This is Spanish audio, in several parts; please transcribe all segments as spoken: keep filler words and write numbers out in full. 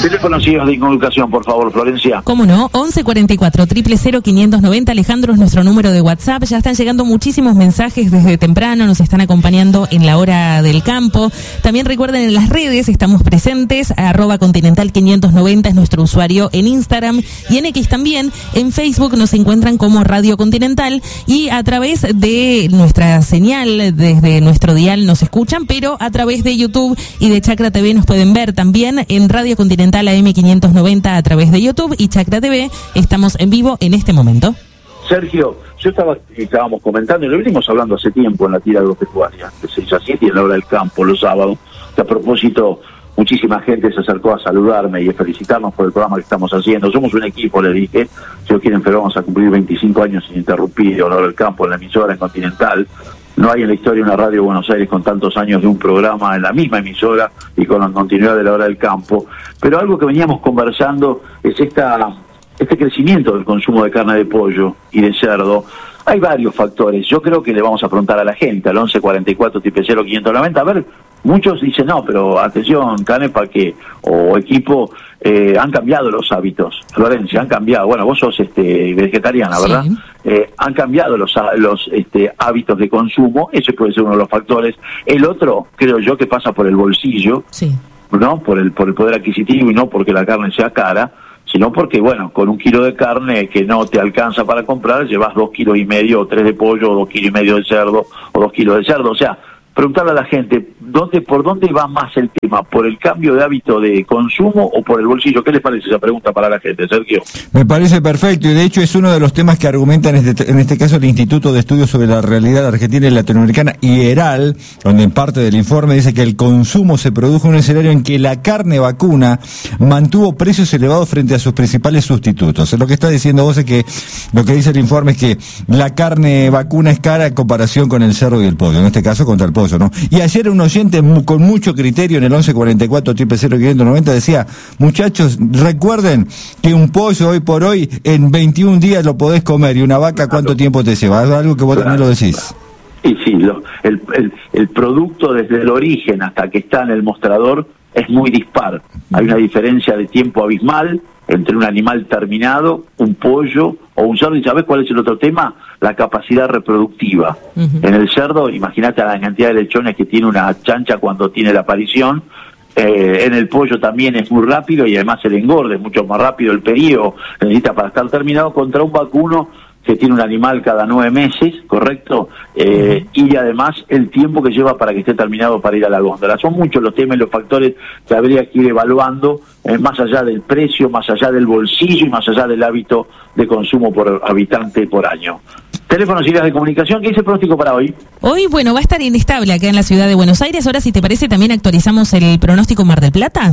Teléfonos de incomunicación, por favor, Florencia. ¿Cómo no? once cuarenta y cuatro, cero cero cero, quinientos noventa. Alejandro es nuestro número de WhatsApp. Ya están llegando muchísimos mensajes desde temprano. Nos están acompañando en la hora del campo. También recuerden, en las redes estamos presentes. Arroba Continental quinientos noventa es nuestro usuario en Instagram. Y en X también. En Facebook nos encuentran como Radio Continental. Y a través de nuestra señal, desde nuestro dial nos escuchan. Pero a través de YouTube y de Chacra T V nos pueden ver también en Radio Continental A M quinientos noventa a través de YouTube y Chacra T V. Estamos en vivo en este momento. Sergio, yo estaba estábamos comentando, y lo venimos hablando hace tiempo en la tira agropecuaria, de seis a siete y en la hora del campo, los sábados, que a propósito muchísima gente se acercó a saludarme y a felicitarnos por el programa que estamos haciendo. Somos un equipo, le dije, si lo quieren, pero vamos a cumplir veinticinco años ininterrumpidos en la hora del campo, en la emisora, en Continental. No hay en la historia una radio de Buenos Aires con tantos años de un programa en la misma emisora y con la continuidad de la hora del campo. Pero algo que veníamos conversando es esta este crecimiento del consumo de carne de pollo y de cerdo. Hay varios factores. Yo creo que le vamos a preguntar a la gente, al once cuarenta y cuatro, triple cero, quinientos noventa. A ver, muchos dicen, no, pero atención, Canepa, que o equipo, eh, han cambiado los hábitos. Florencia, han cambiado. Bueno, vos sos este vegetariana, ¿verdad? Sí. Eh, han cambiado los los este hábitos de consumo. Ese puede ser uno de los factores. El otro, creo yo, que pasa por el bolsillo, sí, ¿no? Por el por el poder adquisitivo, y no porque la carne sea cara, sino porque, bueno, con un kilo de carne que no te alcanza para comprar, llevas dos kilos y medio o tres de pollo, o dos kilos y medio de cerdo, o dos kilos de cerdo. O sea, preguntarle a la gente, ¿dónde, ¿por dónde va más el tema? ¿Por el cambio de hábito de consumo o por el bolsillo? ¿Qué les parece esa pregunta para la gente, Sergio? Me parece perfecto, y de hecho es uno de los temas que argumenta en este, en este caso el Instituto de Estudios sobre la Realidad Argentina y Latinoamericana, IERAL, donde en parte del informe dice que el consumo se produjo en un escenario en que la carne vacuna mantuvo precios elevados frente a sus principales sustitutos. Lo que está diciendo vos es que, lo que dice el informe es que la carne vacuna es cara en comparación con el cerdo y el pollo, en este caso contra el pollo, ¿no? Y ayer un oyente con mucho criterio en el once cuarenta y cuatro, triple cero, quinientos noventa decía, muchachos, recuerden que un pollo hoy por hoy en veintiún días lo podés comer, y una vaca, ¿cuánto tiempo te lleva? Es algo que vos también lo decís. Y sí, lo, el, el, el producto desde el origen hasta que está en el mostrador es muy dispar. Hay una diferencia de tiempo abismal entre un animal terminado, un pollo o un cerdo. ¿Y sabés cuál es el otro tema? La capacidad reproductiva. Uh-huh. En el cerdo, imagínate la cantidad de lechones que tiene una chancha cuando tiene la aparición. Eh, en el pollo también es muy rápido, y además el engorde es mucho más rápido, el periodo necesita para estar terminado, contra un vacuno que tiene un animal cada nueve meses, ¿correcto? Eh, uh-huh. Y además el tiempo que lleva para que esté terminado para ir a la góndola. Son muchos los temas y los factores que habría que ir evaluando, eh, más allá del precio, más allá del bolsillo y más allá del hábito de consumo por habitante por año. Teléfonos y vías de comunicación. ¿Qué dice el pronóstico para hoy? Hoy, bueno, va a estar inestable acá en la ciudad de Buenos Aires. Ahora, si te parece, también actualizamos el pronóstico Mar del Plata.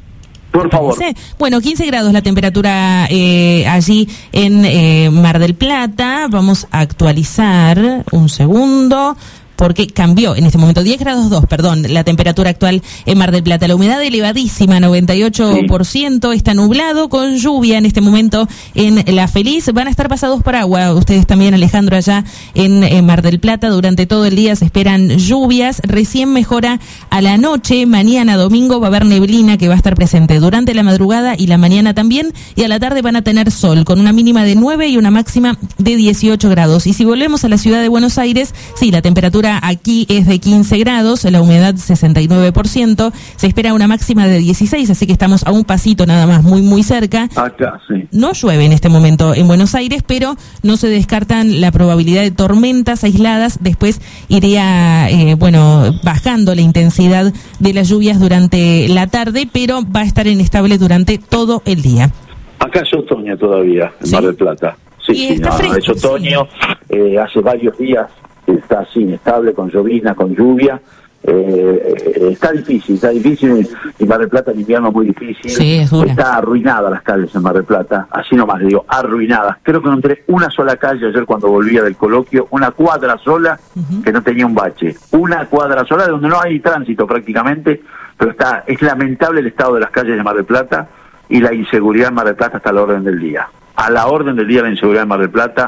Por favor. Bueno, quince grados la temperatura eh, allí en eh, Mar del Plata. Vamos a actualizar un segundo, porque cambió en este momento, diez grados dos, perdón, la temperatura actual en Mar del Plata. La humedad elevadísima, noventa y ocho por ciento, sí. Está nublado con lluvia en este momento en La Feliz. Van a estar pasados por agua ustedes también, Alejandro, allá en, en Mar del Plata. Durante todo el día se esperan lluvias. Recién mejora a la noche. Mañana, domingo, va a haber neblina que va a estar presente durante la madrugada y la mañana también. Y a la tarde van a tener sol, con una mínima de nueve y una máxima de dieciocho grados. Y si volvemos a la ciudad de Buenos Aires, sí, la temperatura aquí es de quince grados, la humedad sesenta y nueve por ciento, se espera una máxima de dieciséis, así que estamos a un pasito nada más, muy muy cerca. Acá, sí. No llueve en este momento en Buenos Aires, pero no se descartan la probabilidad de tormentas aisladas. Después iría, eh, bueno, bajando la intensidad de las lluvias durante la tarde, pero va a estar inestable durante todo el día. Acá es otoño todavía, en ¿sí? Mar del Plata. Sí, y sí, está no, fresco, es otoño, sí. eh, hace varios días está así inestable, con llovizna, con lluvia. Eh, está difícil, está difícil, y Mar del Plata en invierno es muy difícil. Sí, es dura. Está arruinada las calles en Mar del Plata, así nomás le digo, arruinadas. Creo que no entré una sola calle ayer cuando volvía del coloquio, una cuadra sola uh-huh. que no tenía un bache, una cuadra sola donde no hay tránsito prácticamente, pero está es lamentable el estado de las calles de Mar del Plata, y la inseguridad en Mar del Plata está a la orden del día. A la orden del día la inseguridad en Mar del Plata.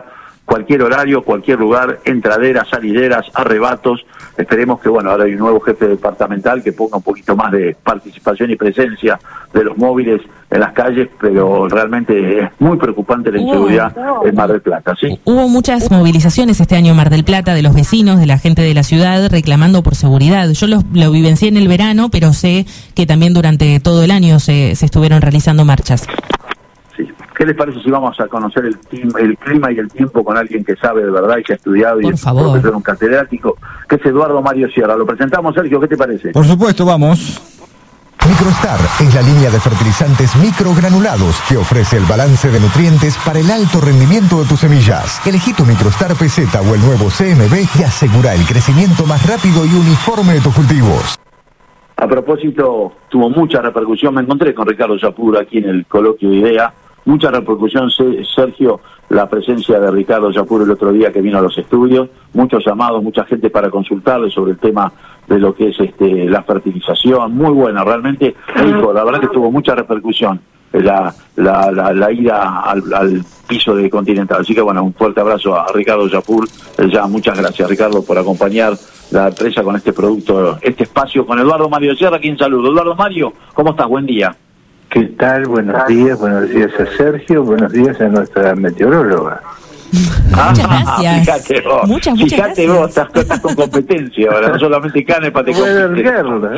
cualquier horario, cualquier lugar, entraderas, salideras, arrebatos. Esperemos que, bueno, ahora hay un nuevo jefe departamental que ponga un poquito más de participación y presencia de los móviles en las calles, pero realmente es muy preocupante la inseguridad en Mar del Plata, ¿sí? Hubo muchas movilizaciones este año en Mar del Plata de los vecinos, de la gente de la ciudad, reclamando por seguridad. Yo lo, lo vivencié en el verano, pero sé que también durante todo el año se, se estuvieron realizando marchas. Sí. ¿Qué les parece si vamos a conocer el, team, el clima y el tiempo con alguien que sabe de verdad y que ha estudiado por y es favor. un profesor, un catedrático, que es Eduardo Mario Sierra? Lo presentamos, Sergio, ¿qué te parece? Por supuesto, vamos. Microstar es la línea de fertilizantes microgranulados que ofrece el balance de nutrientes para el alto rendimiento de tus semillas. Elegí tu Microstar P Z o el nuevo C M B y asegura el crecimiento más rápido y uniforme de tus cultivos. A propósito, tuvo mucha repercusión, me encontré con Ricardo Yapur aquí en el coloquio de IDEA, mucha repercusión, Sergio, la presencia de Ricardo Yapur el otro día que vino a los estudios, muchos llamados, mucha gente para consultarle sobre el tema de lo que es este la fertilización, muy buena, realmente, dijo, la verdad que tuvo mucha repercusión la la la, la ida al, al piso de Continental. Así que bueno, un fuerte abrazo a Ricardo Yapur, ya muchas gracias Ricardo por acompañar la empresa con este producto, este espacio con Eduardo Mario Sierra, quien saludo. Eduardo Mario, ¿cómo estás? Buen día. ¿Qué tal? Buenos días, buenos días a Sergio, buenos días a nuestra meteoróloga. Muchas gracias. Fíjate vos, muchas, muchas fíjate gracias. vos, estás, estás con competencia ahora, no solamente Canepa te compite.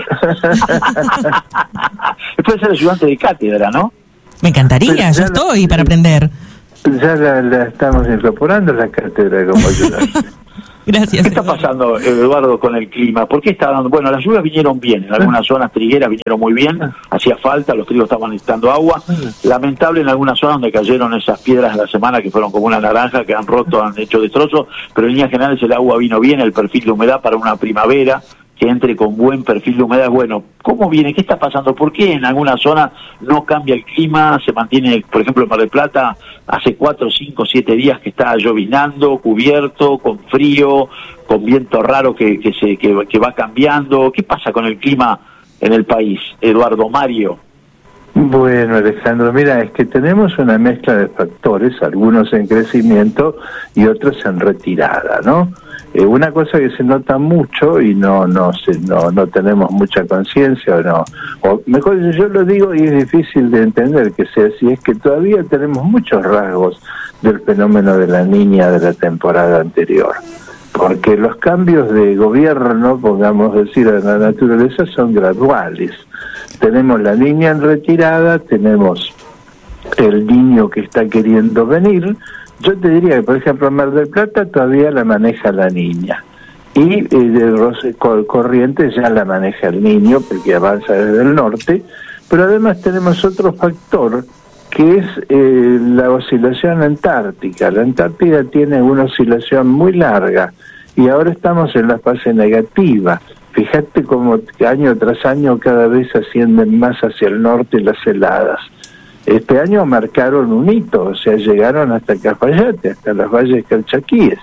Puede ser ayudante de cátedra, ¿no? Me encantaría, Pero yo ya estoy la, para aprender. Ya la, la estamos incorporando a la cátedra como ayudante. Gracias. ¿Qué está pasando, Eduardo, con el clima? ¿Por qué está dando? Bueno, las lluvias vinieron bien, en algunas zonas trigueras vinieron muy bien, hacía falta, los trigos estaban necesitando agua. Lamentable en algunas zonas donde cayeron esas piedras de la semana que fueron como una naranja, que han roto, han hecho destrozos, pero en líneas generales el agua vino bien, el perfil de humedad para una primavera que entre con buen perfil de humedad. Bueno, ¿cómo viene? ¿Qué está pasando? ¿Por qué en alguna zona no cambia el clima? Se mantiene, por ejemplo, en Mar del Plata, hace cuatro, cinco, siete días que está llovinando, cubierto, con frío, con viento raro que, que, se, que, que va cambiando. ¿Qué pasa con el clima en el país, Eduardo Mario? Bueno, Alejandro, mira, es que tenemos una mezcla de factores, algunos en crecimiento y otros en retirada, ¿no? Eh, una cosa que se nota mucho y no no se, no, no tenemos mucha conciencia, o no, o mejor dicho, yo lo digo y es difícil de entender que sea así, es que todavía tenemos muchos rasgos del fenómeno de la niña de la temporada anterior, porque los cambios de gobierno, pongamos decir, a la naturaleza son graduales. Tenemos la niña en retirada, tenemos el niño que está queriendo venir. Yo te diría que, por ejemplo, en Mar del Plata todavía la maneja la niña. Y eh, de Corrientes ya la maneja el niño, porque avanza desde el norte. Pero además tenemos otro factor, que es eh, la oscilación antártica. La Antártida tiene una oscilación muy larga, y ahora estamos en la fase negativa. Fíjate cómo año tras año cada vez ascienden más hacia el norte las heladas. Este año marcaron un hito, o sea, llegaron hasta Cafayate, hasta las valles calchaquíes.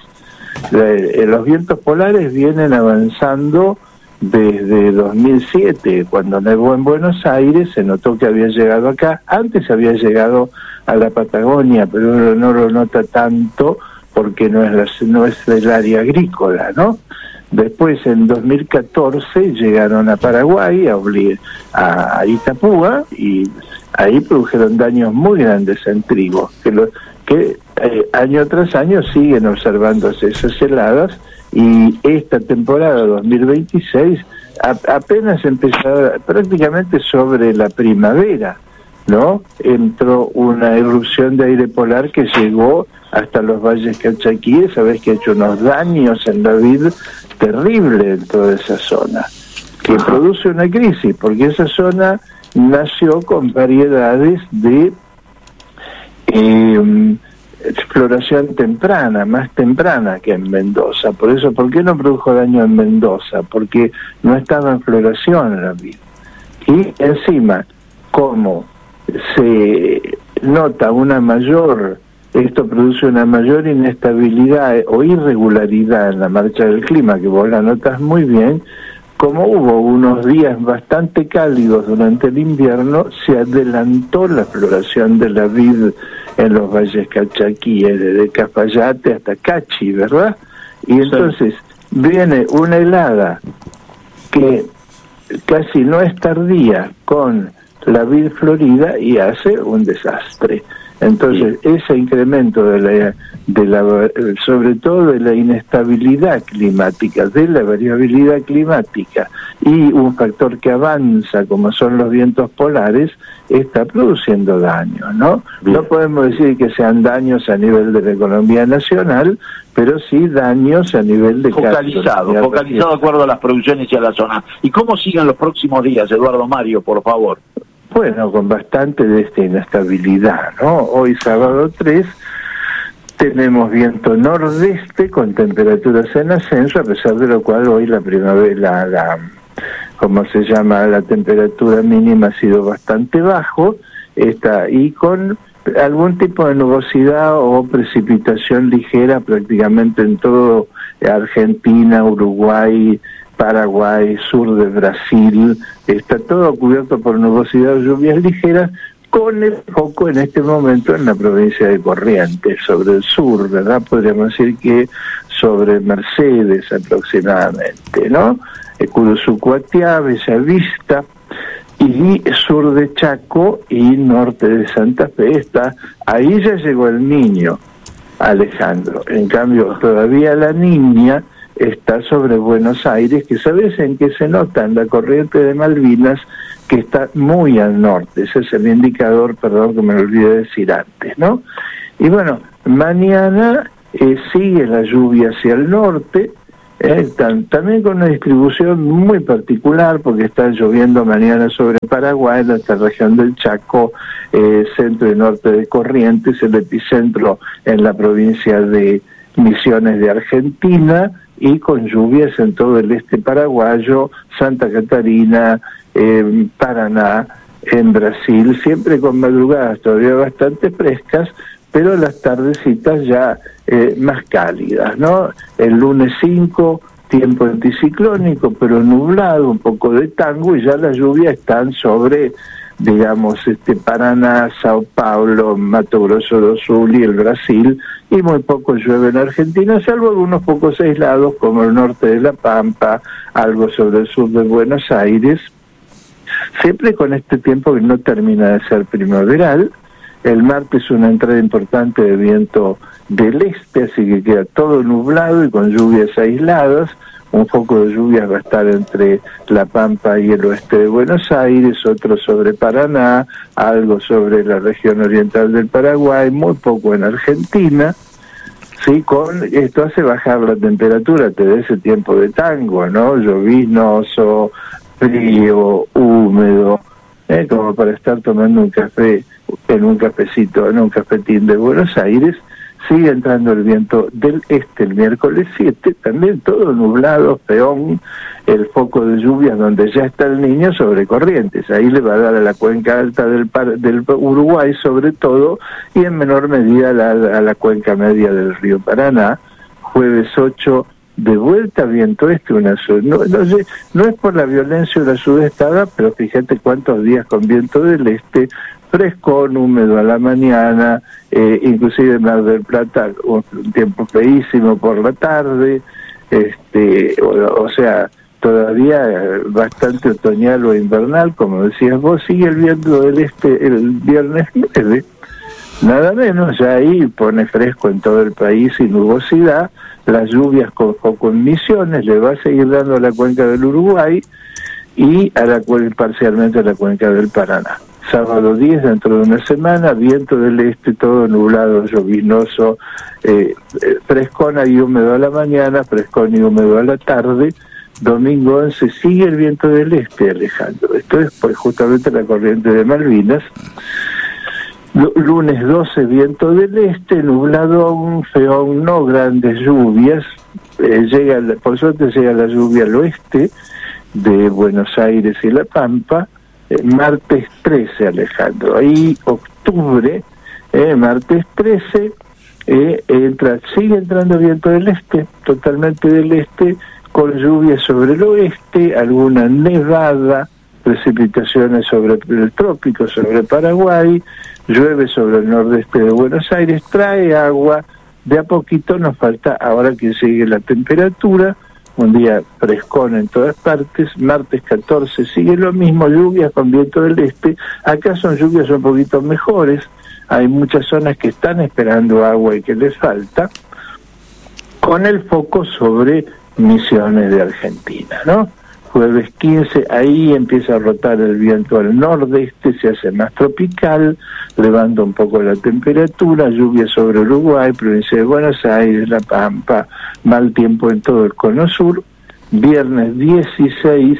Los vientos polares vienen avanzando desde dos mil siete, cuando nevó en Buenos Aires, se notó que había llegado acá. Antes había llegado a la Patagonia, pero uno no lo nota tanto porque no es, la, no es el área agrícola, ¿no? Después, en dos mil catorce, llegaron a Paraguay, a, a, a Itapúa, y ahí produjeron daños muy grandes en trigo, que, lo, que eh, año tras año siguen observándose esas heladas, y esta temporada dos mil veintiséis a, apenas empezó prácticamente sobre la primavera, ¿no? Entró una erupción de aire polar que llegó hasta los valles calchaquíes, sabés que ha hecho unos daños en la vid terrible en toda esa zona, que produce una crisis, porque esa zona nació con variedades de eh, exploración temprana, más temprana que en Mendoza. Por eso, ¿por qué no produjo daño en Mendoza? Porque no estaba en floración la vid. Y encima, como se nota una mayor, esto produce una mayor inestabilidad o irregularidad en la marcha del clima, que vos la notas muy bien, como hubo unos días bastante cálidos durante el invierno, se adelantó la floración de la vid en los valles calchaquíes, desde Cafayate hasta Cachi, ¿verdad? Y entonces sí. viene una helada que casi no es tardía con la vid florida y hace un desastre. Entonces, sí. ese incremento de la, de la, sobre todo de la inestabilidad climática, de la variabilidad climática y un factor que avanza, como son los vientos polares, está produciendo daños, ¿no? Bien. No podemos decir que sean daños a nivel de la economía nacional, pero sí daños a nivel de focalizado, caso, focalizado de acuerdo a las producciones y a la zona. ¿Y cómo siguen los próximos días, Eduardo Mario, por favor? Bueno, con bastante de esta inestabilidad, ¿no? Hoy sábado tres tenemos viento nordeste con temperaturas en ascenso, a pesar de lo cual hoy la primavera, la, la, ¿cómo se llama? La temperatura mínima ha sido bastante bajo, está, y con algún tipo de nubosidad o precipitación ligera prácticamente en todo Argentina, Uruguay, Paraguay, sur de Brasil, está todo cubierto por nubosidad o lluvias ligeras, con el foco en este momento en la provincia de Corrientes, sobre el sur, ¿verdad? Podríamos decir que sobre Mercedes aproximadamente, ¿no? Curuzú-Cuatiá, Bellavista, y sur de Chaco y norte de Santa Fe está, ahí ya llegó el niño, Alejandro. En cambio, todavía la niña está sobre Buenos Aires, que sabes en qué se nota, en la corriente de Malvinas, que está muy al norte. Ese es el indicador, perdón que me lo olvidé decir antes, ¿no? Y bueno, mañana eh, sigue la lluvia hacia el norte, eh, tan, también con una distribución muy particular, porque está lloviendo mañana sobre Paraguay, en esta región del Chaco, eh, centro y norte de Corrientes, el epicentro en la provincia de Misiones de Argentina, y con lluvias en todo el este paraguayo, Santa Catarina, eh, Paraná, en Brasil, siempre con madrugadas todavía bastante frescas, pero las tardecitas ya eh, más cálidas, ¿no? El lunes cinco, tiempo anticiclónico, pero nublado, un poco de tango, y ya las lluvias están sobre, digamos, este Paraná, Sao Paulo, Mato Grosso do Sul y el Brasil, y muy poco llueve en Argentina, salvo algunos pocos aislados, como el norte de La Pampa, algo sobre el sur de Buenos Aires, siempre con este tiempo que no termina de ser primaveral. El martes una entrada importante de viento del este, así que queda todo nublado y con lluvias aisladas. Un foco de lluvias va a estar entre La Pampa y el oeste de Buenos Aires, otro sobre Paraná, algo sobre la región oriental del Paraguay, muy poco en Argentina. Sí, con esto hace bajar la temperatura, te da ese tiempo de tango, ¿no? Lloviznoso, frío, húmedo, ¿eh? Como para estar tomando un café en un cafecito, en un cafetín de Buenos Aires. Sigue entrando el viento del este el miércoles siete, también todo nublado, peón, el foco de lluvias donde ya está el niño sobre Corrientes. Ahí le va a dar a la cuenca alta del, del Uruguay sobre todo, y en menor medida a la, a la cuenca media del río Paraná. Jueves ocho, de vuelta viento este, una no, no, sé, no es por la violencia de la sudestada, pero fíjate cuántos días con viento del este, frescón, húmedo a la mañana, eh, inclusive en Mar del Plata un, un tiempo feísimo por la tarde, este, o, o sea, todavía bastante otoñal o invernal, como decías vos. Sigue el viento del este el viernes nueve, nada menos, ya ahí pone fresco en todo el país y nubosidad. Las lluvias con foco en Misiones le va a seguir dando a la cuenca del Uruguay y a la parcialmente a la cuenca del Paraná. Sábado diez, dentro de una semana, viento del este, todo nublado, lloviznoso, eh, eh, frescón y húmedo a la mañana, frescón y húmedo a la tarde. Domingo once sigue el viento del este, Alejandro. Esto es pues justamente la corriente de Malvinas. L lunes doce, viento del este, nublado, feón, no grandes lluvias. Eh, llega, por suerte llega la lluvia al oeste de Buenos Aires y La Pampa. Eh, martes trece, Alejandro. Ahí octubre, eh, martes trece, eh, entra, sigue entrando viento del este, totalmente del este, con lluvias sobre el oeste, alguna nevada, precipitaciones sobre el trópico, sobre Paraguay, llueve sobre el nordeste de Buenos Aires, trae agua, de a poquito nos falta ahora que sigue la temperatura, un día frescón en todas partes, martes catorce sigue lo mismo, lluvias con viento del este, acá son lluvias un poquito mejores, hay muchas zonas que están esperando agua y que les falta, con el foco sobre Misiones de Argentina, ¿no? Jueves quince, ahí empieza a rotar el viento al nordeste, se hace más tropical, levanta un poco la temperatura, lluvia sobre Uruguay, provincia de Buenos Aires, La Pampa, mal tiempo en todo el cono sur. Viernes dieciséis,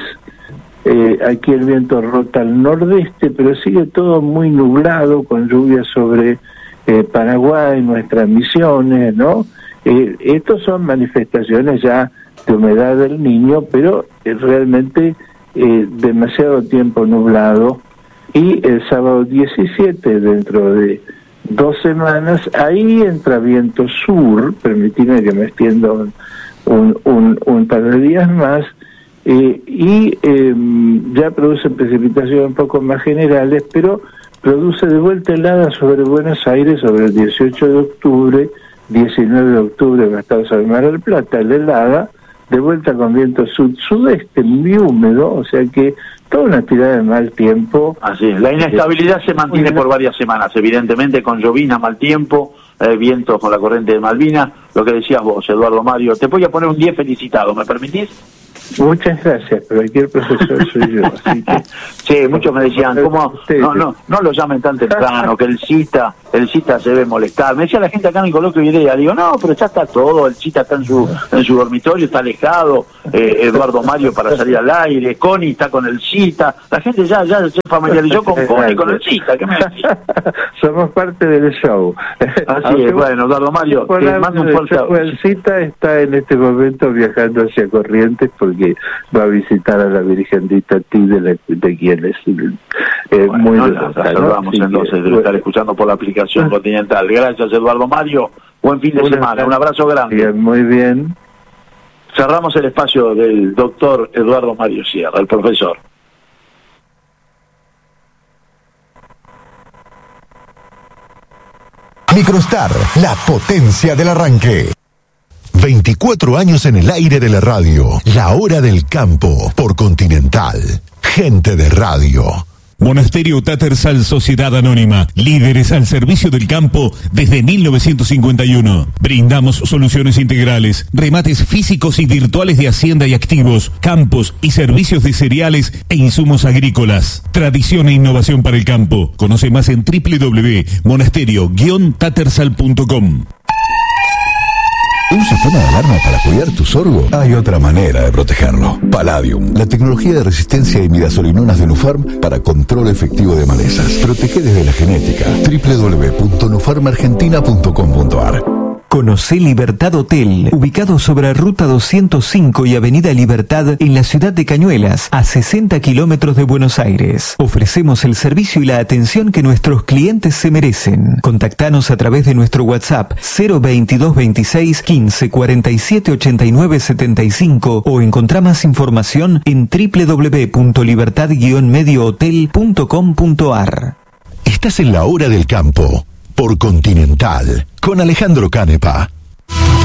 eh, aquí el viento rota al nordeste, pero sigue todo muy nublado, con lluvia sobre eh, Paraguay, nuestras Misiones, ¿no? Eh, estos son manifestaciones ya de humedad del Niño, pero es realmente eh, demasiado tiempo nublado. Y el sábado diecisiete, dentro de dos semanas, ahí entra viento sur, permitidme que me extienda un, un, un, un par de días más, eh, y eh, ya produce precipitaciones un poco más generales, pero produce de vuelta helada sobre Buenos Aires sobre el dieciocho de octubre, diecinueve de octubre va a estar sobre Mar del Plata, la helada, de vuelta con viento sud-sudeste, muy húmedo, o sea que toda una tirada de mal tiempo. Así es, la inestabilidad se mantiene por varias semanas, evidentemente, con llovina, mal tiempo, eh, vientos con la corriente de Malvinas, lo que decías vos, Eduardo Mario. Te voy a poner un diez felicitado, ¿me permitís? Muchas gracias, pero aquí el profesor soy yo, así que... Sí, muchos me decían, ¿cómo? No, no, no lo llamen tan temprano, que el cita, el cita se debe molestar. Me decía la gente acá en el coloquio de idea, digo, no, pero ya está todo, el cita está en su en su dormitorio, está alejado, eh, Eduardo Mario para salir al aire, Connie está con el cita, la gente ya, ya se familiarizó con Connie y con el cita, ¿qué me decís? Somos parte del show. Así es, bueno, Eduardo Mario, te mando un fuerte abrazo. El cita está en este momento viajando hacia Corrientes porque va a visitar a la Virgencita T de, la, de quien es eh, bueno, muy no, la, la saludamos ¿no? entonces que, de bueno. estar escuchando por la aplicación Continental. Gracias, Eduardo Mario, buen fin de Una semana, gracias. Un abrazo grande. Bien, muy bien. Cerramos el espacio del doctor Eduardo Mario Sierra, el profesor. Microstar, la potencia del arranque. veinticuatro años en el aire de la radio. La hora del campo por Continental. Gente de radio. Monasterio Tattersall Sociedad Anónima, líderes al servicio del campo desde mil novecientos cincuenta y uno. Brindamos soluciones integrales, remates físicos y virtuales de hacienda y activos, campos y servicios de cereales e insumos agrícolas. Tradición e innovación para el campo. Conoce más en doble u doble u doble u punto monasterio guion tattersall punto com. ¿Un sistema de alarma para cuidar tu sorgo? Hay otra manera de protegerlo. Palladium, la tecnología de resistencia a imidazolinonas de Nufarm para control efectivo de malezas. Protege desde la genética. doble u doble u doble u punto nufarm argentina punto com punto a r. Conocé Libertad Hotel, ubicado sobre Ruta doscientos cinco y Avenida Libertad en la ciudad de Cañuelas, a sesenta kilómetros de Buenos Aires. Ofrecemos el servicio y la atención que nuestros clientes se merecen. Contactanos a través de nuestro WhatsApp cero veintidós veintiséis quince cuarenta y siete ochenta y nueve setenta y cinco o encontrá más información en doble u doble u doble u punto libertad guion medio hotel punto com punto a r. Estás en la hora del campo por Continental con Alejandro Canepa.